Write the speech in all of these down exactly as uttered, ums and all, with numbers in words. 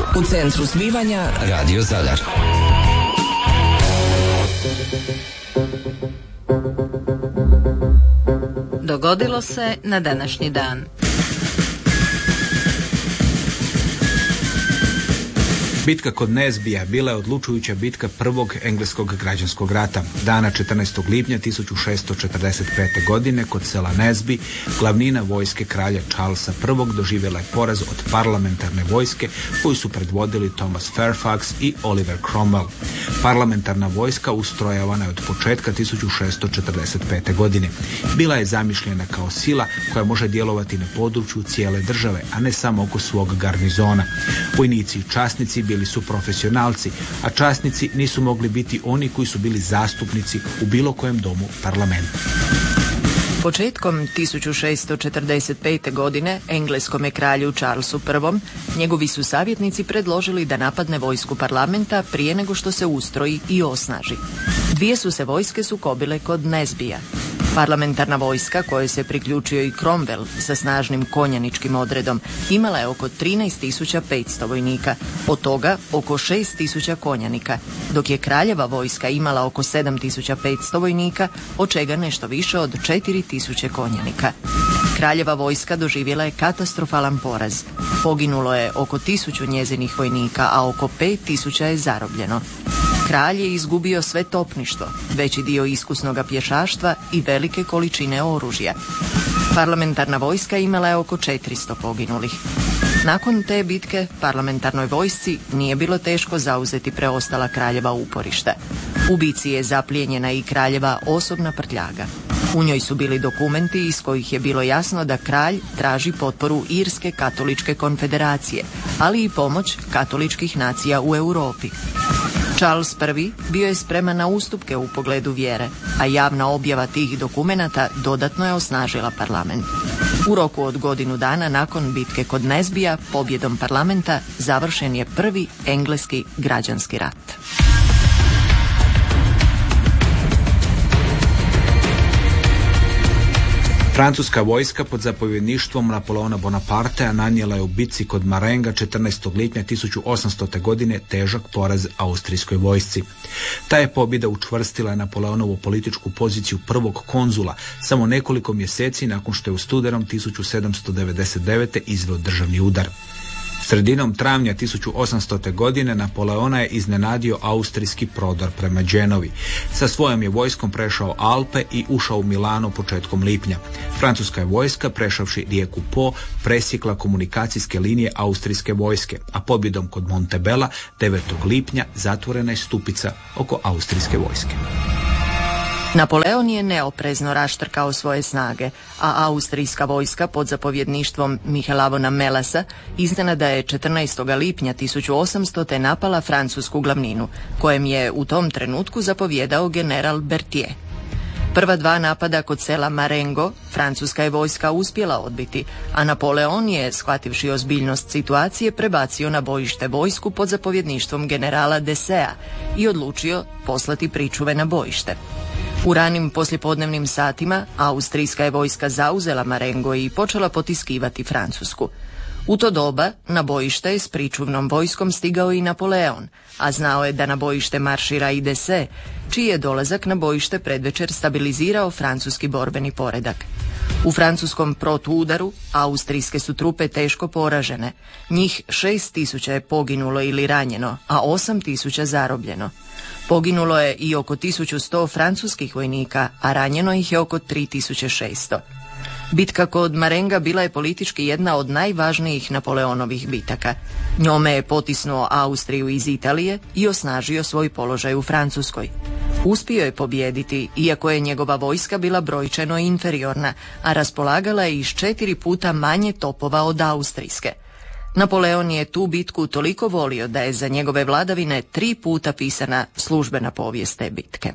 U centru zbivanja Radio Zadar. Dogodilo se na današnji dan. Bitka kod Nesbija bila je odlučujuća bitka prvog engleskog građanskog rata. Dana četrnaestog lipnja tisuću šesto četrdeset pete. godine kod sela Nesby glavnina vojske kralja Charlesa prvog. doživjela je poraz od parlamentarne vojske koju su predvodili Thomas Fairfax i Oliver Cromwell. Parlamentarna vojska ustrojavana je od početka tisuću šesto četrdeset pete. godine. Bila je zamišljena kao sila koja može djelovati na području cijele države, a ne samo oko svog garnizona. Vojnici i časnici bili su profesionalci, a časnici nisu mogli biti oni koji su bili zastupnici u bilo kojem domu parlamenta. Početkom tisuću šesto četrdeset pete. godine engleskome kralju Charlesu prvom. njegovi su savjetnici predložili da napadne vojsku parlamenta prije nego što se ustroji i osnaži. Dvije su se vojske sukobile kod Nesbija. Parlamentarna vojska, kojoj se priključio i Cromwell sa snažnim konjaničkim odredom, imala je oko trinaest tisuća petsto vojnika, od toga oko šest tisuća konjanika, dok je kraljeva vojska imala oko sedam tisuća petsto vojnika, od čega nešto više od četiri tisuće konjanika. Kraljeva vojska doživjela je katastrofalan poraz. Poginulo je oko tisuću njezinih vojnika, a oko pet tisuća je zarobljeno. Kralj je izgubio sve topništvo, veći dio iskusnoga pješaštva i velike količine oružja. Parlamentarna vojska imala je oko četiristo poginulih. Nakon te bitke parlamentarnoj vojsci nije bilo teško zauzeti preostala kraljeva uporišta. U bici je zaplijenjena i kraljeva osobna prtljaga. U njoj su bili dokumenti iz kojih je bilo jasno da kralj traži potporu Irske katoličke konfederacije, ali i pomoć katoličkih nacija u Europi. Charles prvi. bio je spreman na ustupke u pogledu vjere, a javna objava tih dokumenata dodatno je osnažila parlament. U roku od godinu dana nakon bitke kod Nesbija, pobjedom parlamenta, završen je prvi engleski građanski rat. Francuska vojska pod zapovjedništvom Napoleona Bonapartea nanijela je u bitci kod Marenga četrnaestog lipnja tisuću osamstote. godine težak poraz austrijskoj vojsci. Ta je pobjeda učvrstila Napoleonovu političku poziciju prvog konzula samo nekoliko mjeseci nakon što je u studenom tisuću sedamsto devedeset devete. izveo državni udar. Sredinom travnja tisuću osamstote. godine Napoleona je iznenadio austrijski prodor prema Genovi. Sa svojom je vojskom prešao Alpe i ušao u Milano početkom lipnja. Francuska je vojska, prešavši rijeku Po, presjekla komunikacijske linije austrijske vojske, a pobjedom kod Montebella devetog lipnja zatvorena je stupica oko austrijske vojske. Napoleon je neoprezno raštrkao svoje snage, a austrijska vojska pod zapovjedništvom Michaela von Melasa iznenada je četrnaestog lipnja tisuću osamstote. napala francusku glavninu, kojem je u tom trenutku zapovjedao general Berthier. Prva dva napada kod sela Marengo francuska je vojska uspjela odbiti, a Napoleon je, shvativši ozbiljnost situacije, prebacio na bojište vojsku pod zapovjedništvom generala Desea i odlučio poslati pričuve na bojište. U ranim poslijepodnevnim satima austrijska je vojska zauzela Marengo i počela potiskivati Francusku. U to doba na bojište je s pričuvnom vojskom stigao i Napoleon, a znao je da na bojište maršira i Dese, čiji je dolazak na bojište predvečer stabilizirao francuski borbeni poredak. U francuskom protuudaru austrijske su trupe teško poražene. Njih šest tisuća je poginulo ili ranjeno, a osam tisuća zarobljeno. Poginulo je i oko tisuću sto francuskih vojnika, a ranjeno ih je oko tri tisuće šesto. Bitka kod Marenga bila je politički jedna od najvažnijih Napoleonovih bitaka. Njome je potisnuo Austriju iz Italije i osnažio svoj položaj u Francuskoj. Uspio je pobijediti, iako je njegova vojska bila brojčano inferiorna, a raspolagala je iz četiri puta manje topova od austrijske. Napoleon je tu bitku toliko volio da je za njegove vladavine tri puta pisana službena povijest te bitke.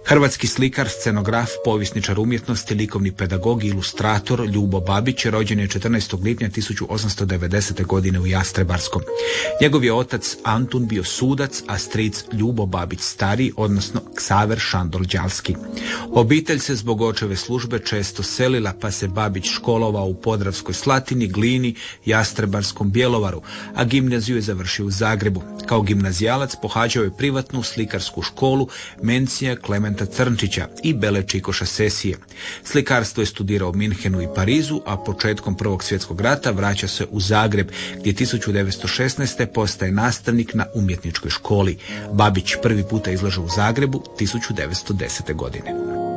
Hrvatski slikar, scenograf, povjesničar umjetnosti, likovni pedagog i ilustrator Ljubo Babić rođen je četrnaestog lipnja tisuću osamsto devedesete. godine u Jastrebarskom. Njegov je otac Antun bio sudac, a stric Ljubo Babić stariji, odnosno Ksaver Šandor Đalski. Obitelj se zbog očeve službe često selila, pa se Babić školovao u Podravskoj Slatini, Glini, Jastrebarskom, Bjelovaru, a gimnaziju je završio u Zagrebu. Kao gimnazijalac pohađao je privatnu slikarsku školu Mencija Klementa Crnčića i Bele Čikoša Sesije. Slikarstvo je studirao u Minhenu i Parizu, a početkom Prvog svjetskog rata vraća se u Zagreb, gdje tisuću devetsto šesnaeste. postaje nastavnik na umjetničkoj školi. Babić prvi puta izlaže u Zagrebu tisuću devetsto desete. godine.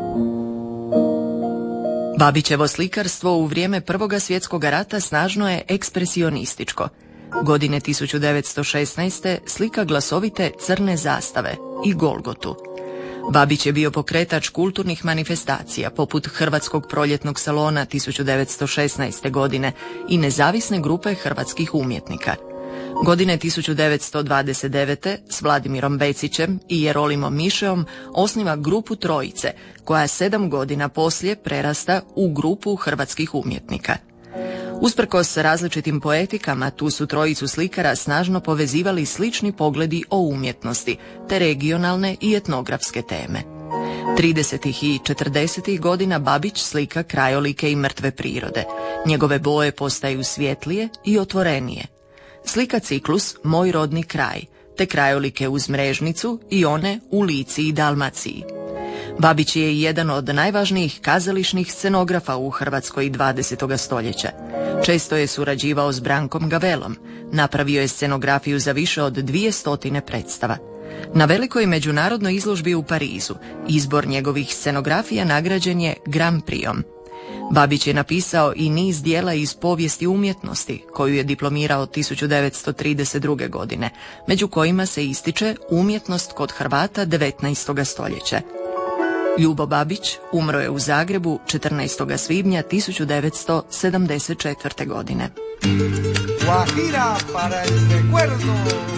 Babićevo slikarstvo u vrijeme Prvog svjetskog rata snažno je ekspresionističko. Godine tisuću devetsto šesnaeste. slika glasovite Crne zastave i Golgotu. Babić je bio pokretač kulturnih manifestacija poput Hrvatskog proljetnog salona tisuću devetsto šesnaeste. godine i nezavisne grupe hrvatskih umjetnika. Godine tisuću devetsto dvadeset devete. s Vladimirom Becićem i Jerolimom Mišeom osniva grupu Trojice, koja sedam godina poslije prerasta u grupu hrvatskih umjetnika. Usprkos različitim poetikama, tu su trojicu slikara snažno povezivali slični pogledi o umjetnosti, te regionalne i etnografske teme. tridesetih i četrdesetih godina Babić slika krajolike i mrtve prirode. Njegove boje postaju svjetlije i otvorenije. Slika ciklus Moj rodni kraj, te krajolike uz Mrežnicu i one u Lici i Dalmaciji. Babić je jedan od najvažnijih kazališnih scenografa u Hrvatskoj dvadesetog stoljeća. Često je surađivao s Brankom Gavelom. Napravio je scenografiju za više od dvije stotine predstava. Na velikoj međunarodnoj izložbi u Parizu izbor njegovih scenografija nagrađen je Grand Prixom. Babić je napisao i niz dijela iz povijesti umjetnosti, koju je diplomirao tisuću devetsto trideset druge. godine, među kojima se ističe umjetnost kod Hrvata devetnaestog stoljeća. Ljubo Babić umro je u Zagrebu četrnaestog svibnja tisuću devetsto sedamdeset četvrte. godine. Guajira para el recuerdo.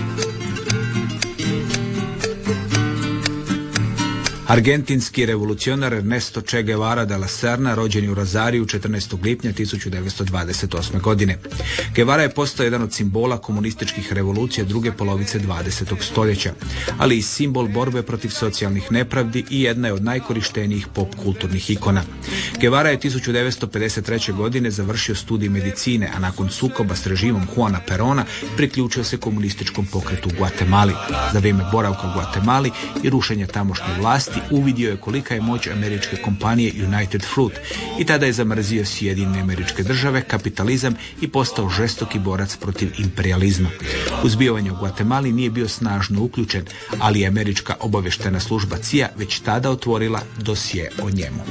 Argentinski revolucionar Ernesto Che Guevara de la Serna rođen je u Rosariju četrnaestog lipnja tisuću devetsto dvadeset osme. godine. Guevara je postao jedan od simbola komunističkih revolucija druge polovice dvadesetog stoljeća, ali i simbol borbe protiv socijalnih nepravdi i jedna je od najkorištenijih pop kulturnih ikona. Guevara je tisuću devetsto pedeset treće. godine završio studij medicine, a nakon sukoba s režimom Juana Perona priključio se komunističkom pokretu u Guatemali. Za vrijeme boravka u Guatemali i rušenja tamošnje vlasti uvidio je kolika je moć američke kompanije United Fruit i tada je zamrzio Sjedinjene Američke Države, kapitalizam i postao žestoki borac protiv imperijalizma. U zbivanje u Guatemali nije bio snažno uključen, ali je američka obavještajna služba C I A već tada otvorila dosje o njemu.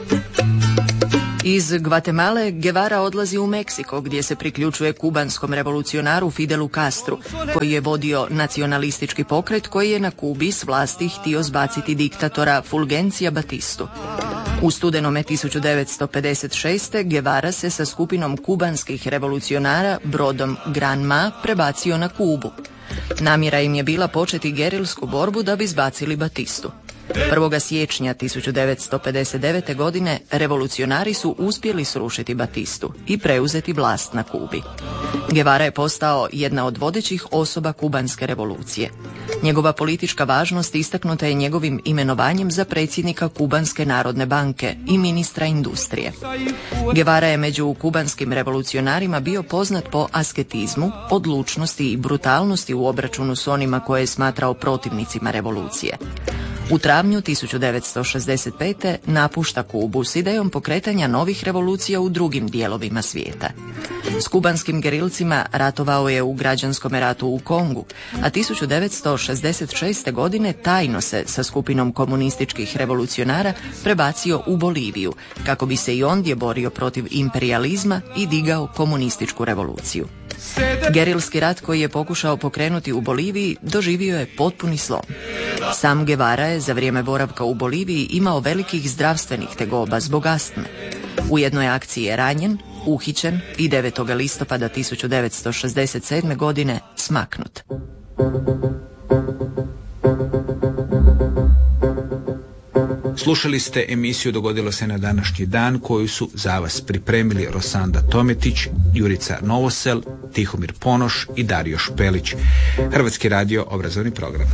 Iz Gvatemale Guevara odlazi u Meksiko, gdje se priključuje kubanskom revolucionaru Fidelu Castru, koji je vodio nacionalistički pokret koji je na Kubi s vlasti htio zbaciti diktatora Fulgencija Batistu. U studenome tisuću devetsto pedeset šeste. Guevara se sa skupinom kubanskih revolucionara brodom Granma prebacio na Kubu. Namjera im je bila početi gerilsku borbu da bi zbacili Batistu. prvog siječnja tisuću devetsto pedeset devete. godine revolucionari su uspjeli srušiti Batistu i preuzeti vlast na Kubi. Guevara je postao jedna od vodećih osoba kubanske revolucije. Njegova politička važnost istaknuta je njegovim imenovanjem za predsjednika Kubanske narodne banke i ministra industrije. Guevara je među kubanskim revolucionarima bio poznat po asketizmu, odlučnosti i brutalnosti u obračunu s onima koje je smatrao protivnicima revolucije. U travnju tisuću devetsto šezdeset pete. napušta Kubu s idejom pokretanja novih revolucija u drugim dijelovima svijeta. S kubanskim gerilcima ratovao je u građanskom ratu u Kongu, a tisuću devetsto šezdeset šeste. godine tajno se sa skupinom komunističkih revolucionara prebacio u Boliviju, kako bi se i ondje borio protiv imperijalizma i digao komunističku revoluciju. Gerilski rat koji je pokušao pokrenuti u Boliviji doživio je potpuni slom. Sam Guevara je za vrijeme boravka u Boliviji imao velikih zdravstvenih tegoba zbog astme. U jednoj akciji je ranjen, uhićen i devetog listopada tisuću devetsto šezdeset sedme. godine smaknut. Slušali ste emisiju Dogodilo se na današnji dan koju su za vas pripremili Rosanda Tometić, Jurica Novosel, Tihomir Ponoš i Dario Špelić. Hrvatski radio obrazovni program.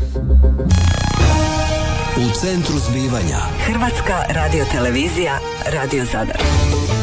U centru zbivanja Hrvatska radiotelevizija, Radio Zadar.